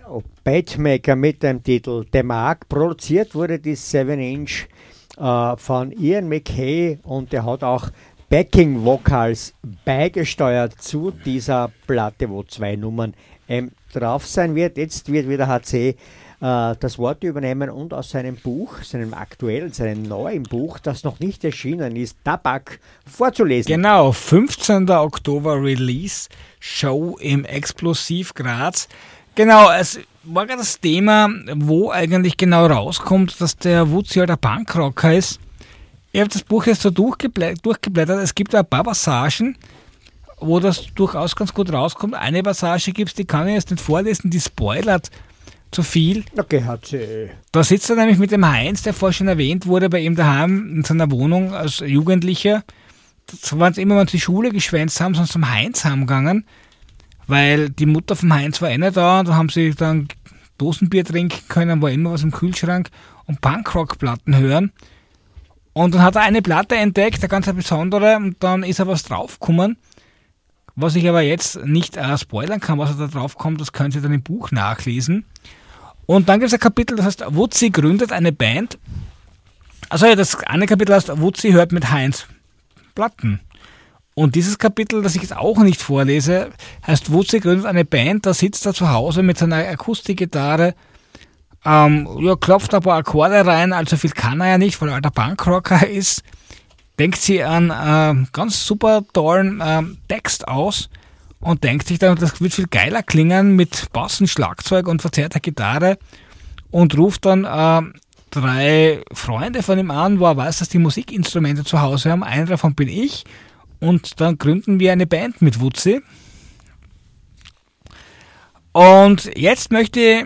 Beatmaker mit dem Titel The Mark. Produziert wurde die 7-Inch von Ian MacKaye und der hat auch Backing Vocals beigesteuert zu dieser Platte, wo 2 Nummern drauf sein wird. Jetzt wird wieder HC das Wort übernehmen und aus seinem Buch, seinem aktuellen, seinem neuen Buch, das noch nicht erschienen ist, Tabak, vorzulesen. Genau, 15. Oktober Release, Show im Explosiv Graz. Genau, es war gerade das Thema, wo eigentlich genau rauskommt, dass der Wutzi halt ein Punkrocker ist. Ich habe das Buch jetzt so durchgeblättert. Es gibt ein paar Passagen, wo das durchaus ganz gut rauskommt. Eine Passage gibt es, die kann ich jetzt nicht vorlesen, die spoilert zu viel. Okay, hat sie. Da sitzt er nämlich mit dem Heinz, der vorher schon erwähnt wurde, bei ihm daheim in seiner Wohnung als Jugendlicher. Das waren immer, wenn sie die Schule geschwänzt haben, sind sie zum Heinz heimgegangen, weil die Mutter vom Heinz war eh nicht da. Da haben sie dann Dosenbier trinken können, war immer was im Kühlschrank und Punkrock-Platten hören. Und dann hat er eine Platte entdeckt, eine ganz besondere, und dann ist er was draufgekommen. Was ich aber jetzt nicht spoilern kann, was da drauf kommt, das können Sie dann im Buch nachlesen. Und dann gibt es ein Kapitel, das heißt, Wutzi gründet eine Band. Also ja, das eine Kapitel heißt, Wutzi hört mit Heinz Platten. Und dieses Kapitel, das ich jetzt auch nicht vorlese, heißt, Wutzi gründet eine Band, da sitzt er zu Hause mit seiner Akustikgitarre, klopft ein paar Akkorde rein, also viel kann er ja nicht, weil er alter Punkrocker ist. Denkt sie an ganz super tollen Text aus und denkt sich dann, das wird viel geiler klingen mit Bass und Schlagzeug und verzerrter Gitarre und ruft dann 3 Freunde von ihm an, wo er weiß, dass die Musikinstrumente zu Hause haben. Einer davon bin ich und dann gründen wir eine Band mit Wutzi. Und jetzt möchte ich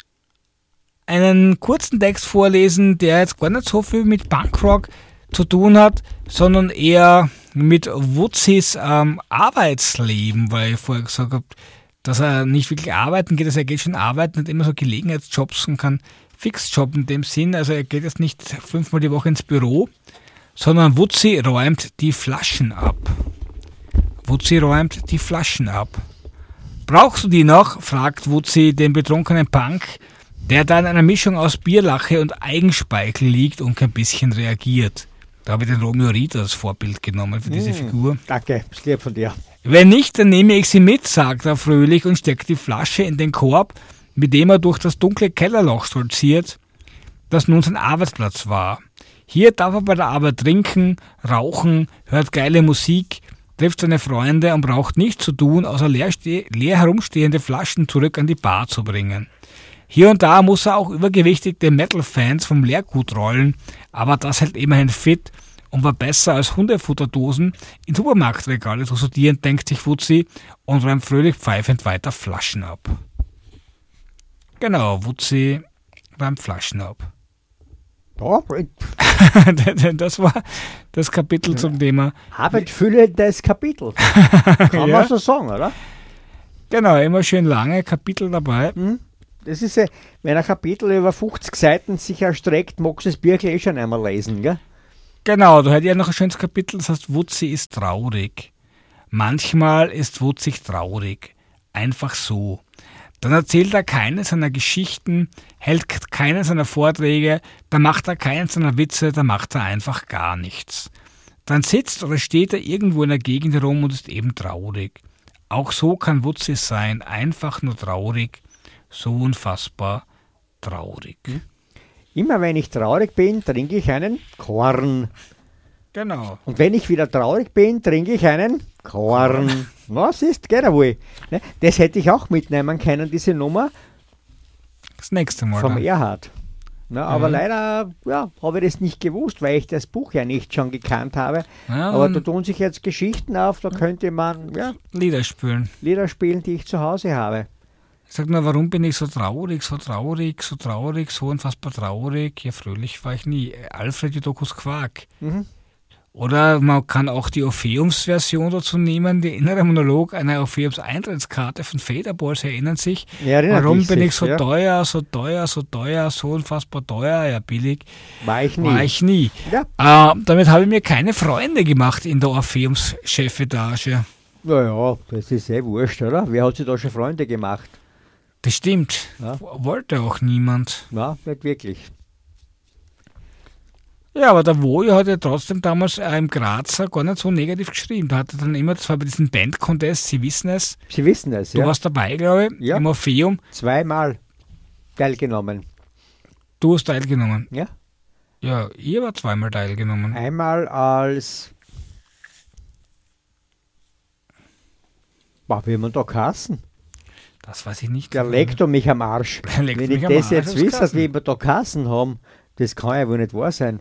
einen kurzen Text vorlesen, der jetzt gar nicht so viel mit Punkrock zu tun hat, sondern eher mit Wutzis Arbeitsleben, weil ich vorher gesagt habe, dass er nicht wirklich arbeiten geht, also er geht schon arbeiten, hat immer so Gelegenheitsjobs und kann Fixjob in dem Sinn, also er geht jetzt nicht 5-mal die Woche ins Büro, sondern Wutzi räumt die Flaschen ab. Wutzi räumt die Flaschen ab. Brauchst du die noch? Fragt Wutzi den betrunkenen Punk, der da in einer Mischung aus Bierlache und Eigenspeichel liegt und kein bisschen reagiert. Da habe ich den Romeo Rita als Vorbild genommen für diese Figur. Danke, ist lieb von dir. Wenn nicht, dann nehme ich sie mit, sagt er fröhlich und steckt die Flasche in den Korb, mit dem er durch das dunkle Kellerloch stolziert, das nun sein Arbeitsplatz war. Hier darf er bei der Arbeit trinken, rauchen, hört geile Musik, trifft seine Freunde und braucht nichts zu tun, außer leer herumstehende Flaschen zurück an die Bar zu bringen. Hier und da muss er auch übergewichtigte Metal-Fans vom Leergut rollen, aber das hält immerhin fit und war besser als Hundefutterdosen in Supermarktregale zu sortieren, denkt sich Wutzi und räumt fröhlich pfeifend weiter Flaschen ab. Genau, Wutzi räumt Flaschen ab. Ja, das war das Kapitel zum Thema. Abendfüllendes Kapitel. Kann man so sagen, oder? Genau, immer schön lange Kapitel dabei. Das ist wenn ein Kapitel über 50 Seiten sich erstreckt, magst du das Birkel schon einmal lesen, gell? Genau, da hätte ich ja noch ein schönes Kapitel, das heißt, Wutzi ist traurig. Manchmal ist Wutzi traurig. Einfach so. Dann erzählt er keine seiner Geschichten, hält keine seiner Vorträge, dann macht er keinen seiner Witze, dann macht er einfach gar nichts. Dann sitzt oder steht er irgendwo in der Gegend herum und ist eben traurig. Auch so kann Wutzi sein, einfach nur traurig, so unfassbar traurig. Immer wenn ich traurig bin, trinke ich einen Korn. Genau. Und wenn ich wieder traurig bin, trinke ich einen Korn. Was ist, geht ja wohl. Ne? Das hätte ich auch mitnehmen können, diese Nummer. Das nächste Mal. Vom dann. Erhard. Na, aber leider habe ich das nicht gewusst, weil ich das Buch ja nicht schon gekannt habe. Ja, aber da tun sich jetzt Geschichten auf, da könnte man Lieder spielen. Lieder spielen, die ich zu Hause habe. Ich sag nur, warum bin ich so traurig, so traurig, so traurig, so unfassbar traurig? Ja, fröhlich war ich nie. Alfred Jodokus Quark. Oder man kann auch die Orpheums-Version dazu nehmen, der innere Monolog einer Orpheums-Eintrittskarte von Federball, Sie erinnern sich. Ja, warum bin ich so teuer, so teuer, so teuer, so unfassbar teuer? Ja, billig. War ich nie. Ja. Damit habe ich mir keine Freunde gemacht in der Orpheums-Chefetage. Naja, das ist wurscht, oder? Wer hat sich da schon Freunde gemacht? Das stimmt. Ja. Wollte auch niemand. Na, nicht wirklich. Ja, aber der Wojo hat ja trotzdem damals im Grazer gar nicht so negativ geschrieben. Da hat er dann immer, das war bei diesem Band-Contest, Sie wissen es, Sie wissen es, du ja. warst dabei, glaube ich, Ja. im Orpheum. Zweimal teilgenommen. Du hast teilgenommen. Ja. Ja, ihr war zweimal teilgenommen. Einmal als. Boah, wie haben wir da geheißen? Das weiß ich nicht. Der legt mich am Arsch. Der legt Wenn mich ich am das Arsch, jetzt hab's wisse, geheißen. wie wir da geheißen haben, das kann ja wohl nicht wahr sein.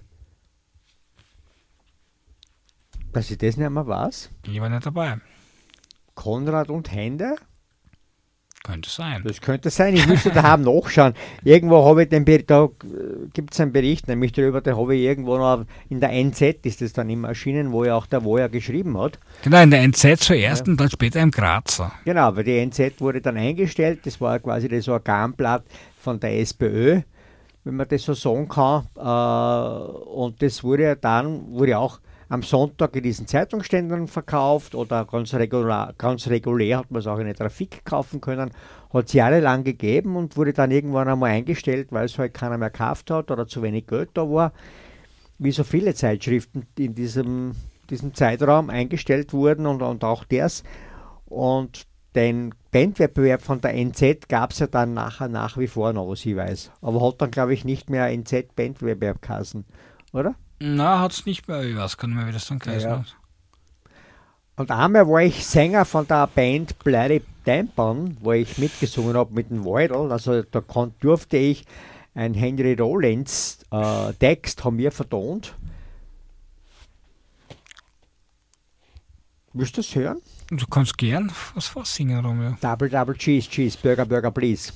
Dass ich das nicht mehr weiß. Ich war nicht dabei. Konrad und Hände? Könnte sein. Das könnte sein, ich müsste daheim nachschauen. Irgendwo habe ich den Bericht, da gibt es einen Bericht, nämlich darüber, den habe ich irgendwo noch in der NZ, ist das dann immer erschienen, wo ja auch der Woja geschrieben hat. Genau, in der NZ zuerst und dann später im Grazer. Genau, weil die NZ wurde dann eingestellt, das war quasi das Organblatt von der SPÖ, wenn man das so sagen kann. Und das wurde auch am Sonntag in diesen Zeitungsständen verkauft oder ganz regulär hat man es auch in der Trafik kaufen können. Hat es jahrelang gegeben und wurde dann irgendwann einmal eingestellt, weil es halt keiner mehr gekauft hat oder zu wenig Geld da war. Wie so viele Zeitschriften in diesem Zeitraum eingestellt wurden und auch das. Und den Bandwettbewerb von der NZ gab es ja dann nachher nach wie vor noch, was ich weiß. Aber hat dann, glaube ich, nicht mehr NZ-Bandwettbewerb geheißen, oder? Na, hat es nicht mehr, ich weiß gar nicht mehr, wie das dann geheißen Ja. hat. Und einmal war ich Sänger von der Band Bloody Tampon, wo ich mitgesungen habe mit dem Weidel. Also da durfte ich ein Henry Rollins Text haben wir vertont. Willst du das hören? Du kannst gern was vorsingen, Romeo. Double, double cheese, cheese, burger, burger, please.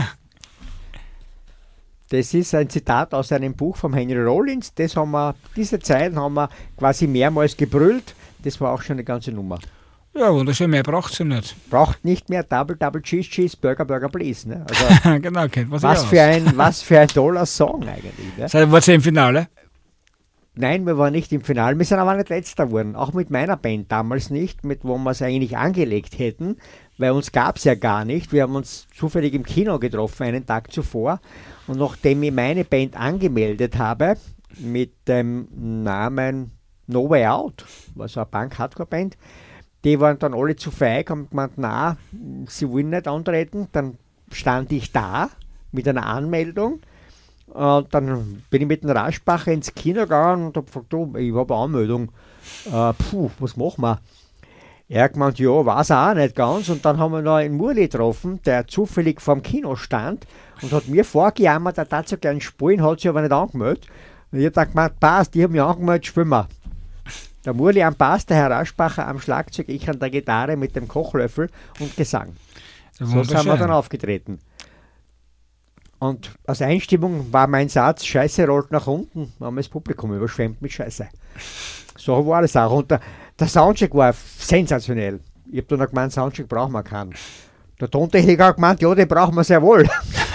Das ist ein Zitat aus einem Buch von Henry Rollins. Diese Zeit haben wir quasi mehrmals gebrüllt. Das war auch schon eine ganze Nummer. Ja, wunderschön, mehr braucht sie nicht. Braucht nicht mehr Double, double cheese, cheese, burger, burger, please. Ne? Also, Genau, kennt man sich was für ein toller Song eigentlich. Ne? Seid ihr im Finale? Nein, wir waren nicht im Finale. Wir sind aber nicht letzter geworden. Auch mit meiner Band damals nicht, wo wir es eigentlich angelegt hätten, weil uns gab es ja gar nicht. Wir haben uns zufällig im Kino getroffen, einen Tag zuvor. Und nachdem ich meine Band angemeldet habe, mit dem Namen No Way Out, war so eine Punk-Hardcore-Band, die waren dann alle zu feig und gemeint, na, sie wollen nicht antreten. Dann stand ich da mit einer Anmeldung. Und dann bin ich mit dem Raschbacher ins Kino gegangen und habe gefragt, du, ich habe eine Anmeldung. Was machen wir? Er hat gemeint, ja, weiß auch nicht ganz. Und dann haben wir noch einen Murli getroffen, der zufällig vorm Kino stand und hat mir vorgejammert, er tat so gern spielen, hat sich aber nicht angemeldet. Und ich habe dann gemeint, passt, ich habe mich angemeldet, spielen wir. Der Murli am Bass, der Herr Raschbacher am Schlagzeug, ich an der Gitarre mit dem Kochlöffel und Gesang. So sind wir dann aufgetreten. Und als Einstimmung war mein Satz, Scheiße rollt nach unten, haben wir das Publikum überschwemmt mit Scheiße. So war das auch. Und der Soundcheck war sensationell. Ich habe dann noch gemeint, Soundcheck brauchen wir keinen. Der Tontechniker hat gemeint, ja, den brauchen wir sehr wohl.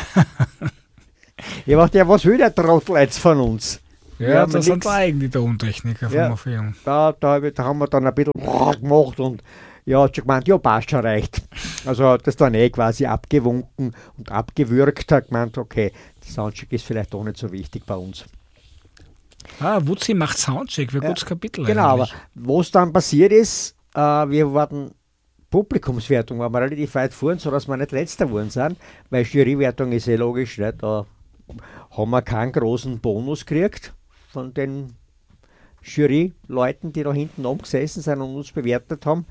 Ich dachte, ja, was will der Trottel jetzt von uns? Ja, das sind eigentlich die Tontechniker vom Orpheum. Da haben wir dann ein bisschen gemacht und ja, hat schon gemeint, ja, passt schon, reicht. Also hat das dann quasi abgewunken und abgewürgt, hat gemeint, okay, der Soundcheck ist vielleicht auch nicht so wichtig bei uns. Wutzi macht Soundcheck, wäre ein gutes Kapitel Genau, eigentlich. aber was dann passiert ist, wir waren Publikumswertung, waren wir relativ weit vorn, sodass wir nicht letzter geworden sind, weil Jurywertung ist logisch, nicht? Da haben wir keinen großen Bonus gekriegt von den Juryleuten, die da hinten oben gesessen sind und uns bewertet haben.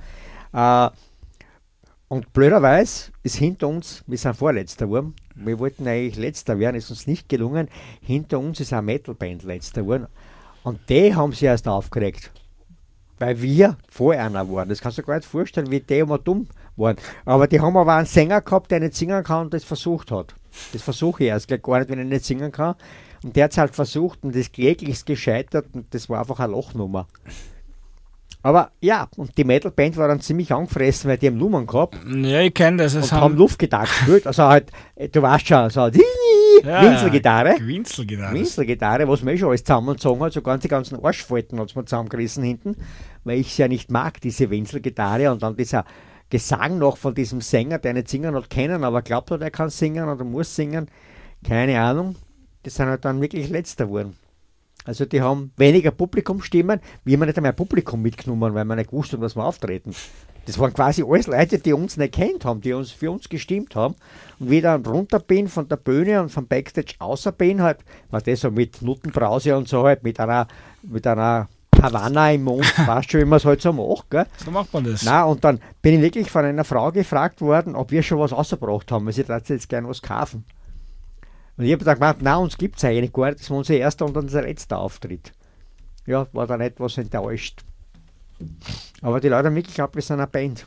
Und blöderweise ist hinter uns, wir sind vorletzter geworden, wir wollten eigentlich letzter werden, ist uns nicht gelungen, hinter uns ist eine Metalband letzter geworden und die haben sich erst aufgeregt, weil wir vor einer waren. Das kannst du dir gar nicht vorstellen, wie die immer dumm waren. Aber die haben aber einen Sänger gehabt, der nicht singen kann und das versucht hat. Das versuche ich erst gleich gar nicht, wenn ich nicht singen kann. Und der hat es halt versucht und ist kläglichst gescheitert und das war einfach eine Lochnummer. Aber ja, und die Metalband war dann ziemlich angefressen, weil die haben Nummern gehabt Ja, ich kenne das. und haben Luftgitarre gespielt. Also halt, du weißt schon, so Winselgitarre. Winselgitarre, was mir schon alles zusammengezogen hat, so die ganzen Arschfalten hat es mir zusammengerissen hinten, weil ich es ja nicht mag, diese Winselgitarre und dann dieser Gesang noch von diesem Sänger, der nicht singen hat, kennen, aber glaubt hat, er kann singen oder muss singen. Keine Ahnung. Die sind halt dann wirklich Letzter geworden. Also die haben weniger Publikumsstimmen, wir haben nicht einmal Publikum mitgenommen, weil wir nicht gewusst haben, dass wir auftreten. Das waren quasi alles Leute, die uns nicht kennt haben, die uns für uns gestimmt haben. Und wie ich dann runter bin von der Bühne und vom Backstage außer bin, halt, was das so mit Nuttenbrause und so halt, mit einer Havanna im Mund, weißt du, wie man es halt so macht, gell? So macht man das. Na, und dann bin ich wirklich von einer Frau gefragt worden, ob wir schon was rausgebracht haben, weil sie jetzt gerne was kaufen. Und ich habe dann gemeint, nein, uns gibt es eigentlich gar nicht, das war unser erster und unser letzter Auftritt. Ja, war dann etwas enttäuscht. Aber die Leute haben wirklich geglaubt, wir sind eine Band.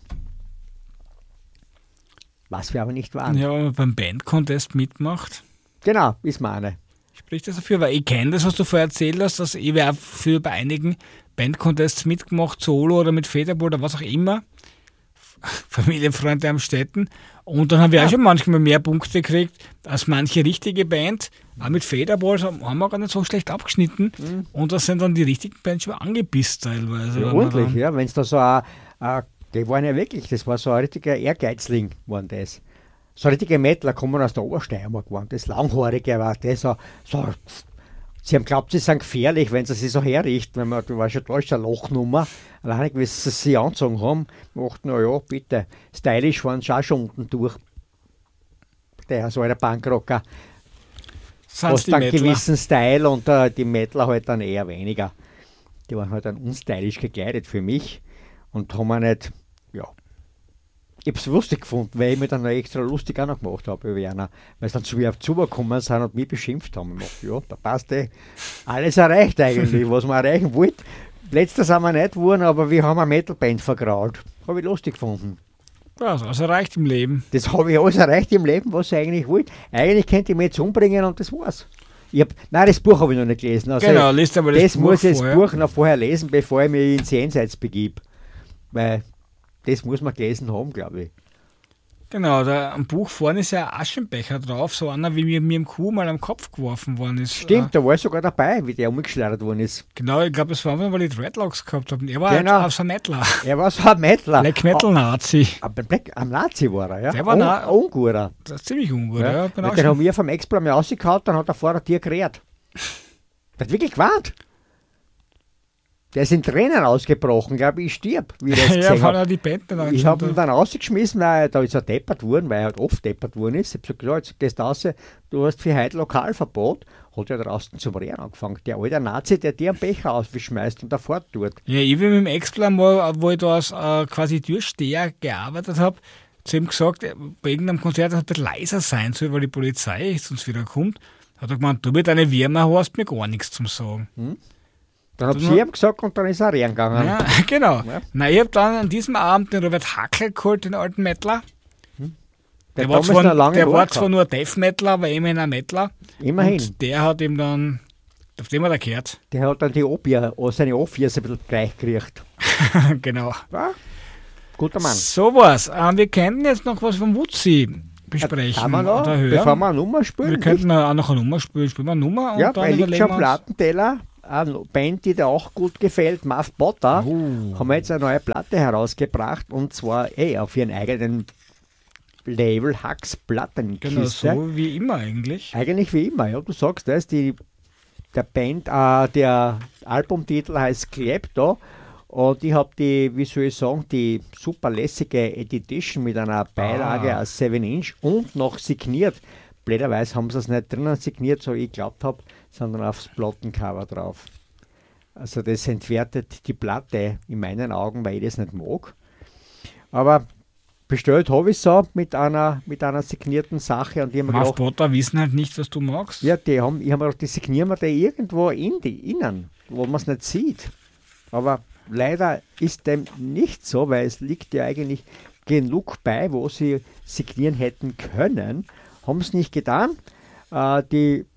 Was wir aber nicht waren. Ja, wenn man beim Band-Contest mitmacht. Genau, ist meine. Spricht das dafür? Weil ich kenne das, was du vorher erzählt hast, dass ich auch für bei einigen Band-Contests mitgemacht, Solo oder mit Federball oder was auch immer. Familienfreunde am Städten. Und dann haben wir auch schon manchmal mehr Punkte gekriegt als manche richtige Band. Auch mit Federballs haben wir gar nicht so schlecht abgeschnitten. Und da sind dann die richtigen Bands schon angepisst teilweise. Ja, ordentlich, ja. Wenn es da so die waren ja wirklich, das war so ein richtiger Ehrgeizling, waren das. So richtige Mettler kommen aus der Obersteiermark, waren das Langhaarige, war das so, sie haben geglaubt, sie sind gefährlich, wenn sie sich so herrichten, wenn man, du weißt schon, da ist eine Lochnummer, allein, wie sie sich angezogen haben, dachten, na ja, bitte, stylisch waren sie auch schon unten durch. Der so ein Punkrocker. Hast dann einen gewissen Style und die Mettler halt dann eher weniger. Die waren halt dann unstylisch gekleidet für mich und haben wir nicht, ja, ich habe es lustig gefunden, weil ich mir dann noch extra lustig auch noch gemacht habe über einer, weil sie dann zu mir auf zugekommen sind und mich beschimpft haben. Ich dachte, ja, da passt alles erreicht eigentlich, was wir erreichen wollten. Letzter sind wir nicht geworden, aber wir haben eine Metalband vergrault. Habe ich lustig gefunden. Ja, also erreicht im Leben. Das habe ich alles erreicht im Leben, was ich eigentlich wollte. Eigentlich könnte ich mich jetzt umbringen und das war's. Das Buch habe ich noch nicht gelesen. Also genau, liest aber das Buch muss ich das Buch noch vorher lesen, bevor ich mich ins Jenseits begib. Weil das muss man gelesen haben, glaube ich. Genau, am Buch vorne ist ja ein Aschenbecher drauf, so einer, wie mir im Kuh mal am Kopf geworfen worden ist. Stimmt, da war ich sogar dabei, wie der umgeschleudert worden ist. Genau, ich glaube, das war einfach, weil ich Dreadlocks gehabt habe. Er war halt so ein Mettler. Er war so ein Mettler. Black Metal Nazi. Am Nazi war er, ja. Der war unguter. Das ist ziemlich ungut, ja. Den haben wir vom Explorer mal rausgehauen, dann hat er vor der Tür gerät. Der hat wirklich gewarnt. Der ist in Tränen ausgebrochen, glaube ich stirb, wie ich das gesehen habe. Die Band dann ich habe ihn dann rausgeschmissen, weil da ist er deppert worden, weil er halt oft deppert worden ist. Ich habe gesagt, jetzt gehst du raus, du hast für heute Lokalverbot. Hat er draußen zum Rehren angefangen. Der alte Nazi, der dir einen Becher ausschmeißt und da fort tut. Ja, ich bin mit dem Explorer, wo ich da als quasi Türsteher gearbeitet habe, zu ihm gesagt, bei irgendeinem Konzert hat er leiser sein soll, weil die Polizei sonst wieder kommt. Hat er gemeint, du mit deiner Würmer hast mir gar nichts zum Sagen. Dann habe ich ihm gesagt und dann ist er reingegangen. Ja, genau. Ja. Na, ich habe dann an diesem Abend den Robert Hackel geholt, den alten Mettler. Der war zwar nur Death Mettler, aber immerhin ein Mettler. Immerhin. Und der hat ihm dann, auf dem hat er gehört. Der hat dann seine Offiers ein bisschen gleich gekriegt. Genau. Ja, guter Mann. So was. Wir könnten jetzt noch was vom Wutzi besprechen. Kann man noch, bevor wir eine Nummer spielen. Wir könnten auch noch eine Nummer spielen. Spielen wir eine Nummer. Und ja, dann weil liegt schon Plattenteller. Eine Band, die dir auch gut gefällt, Muff Potter, haben wir jetzt eine neue Platte herausgebracht und zwar auf ihren eigenen Label Hacks Plattenkiste. Genau, so wie immer eigentlich. Eigentlich wie immer, ja, du sagst das, der Albumtitel heißt Klepto und ich habe die super lässige Edition mit einer Beilage aus 7-Inch und noch signiert. Blöderweise haben sie es nicht drinnen signiert, so ich glaubt habe, sondern aufs Plattencover drauf. Also das entwertet die Platte in meinen Augen, weil ich das nicht mag. Aber bestellt habe ich es so mit einer signierten Sache. Und Muff Potter wissen halt nicht, was du magst. Ja, ich habe mir gedacht, die signieren wir da irgendwo innen, wo man es nicht sieht. Aber leider ist dem nicht so, weil es liegt ja eigentlich genug bei, wo sie signieren hätten können. Haben es nicht getan. Die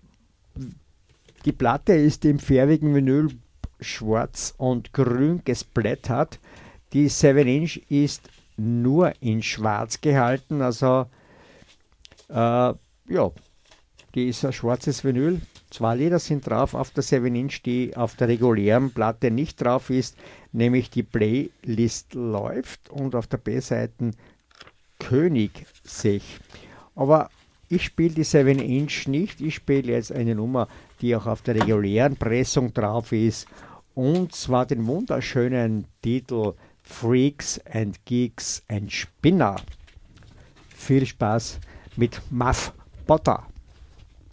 Platte ist im färbigen Vinyl schwarz und grün gesplattert. Die 7-Inch ist nur in schwarz gehalten. Also, die ist ein schwarzes Vinyl. 2 Lieder sind drauf auf der 7-Inch, die auf der regulären Platte nicht drauf ist, nämlich die Playlist läuft und auf der B-Seite König sich. Aber ich spiele die 7-Inch nicht, ich spiele jetzt eine Nummer, die auch auf der regulären Pressung drauf ist, und zwar den wunderschönen Titel Freaks and Geeks and Spinner. Viel Spaß mit Muff Potter.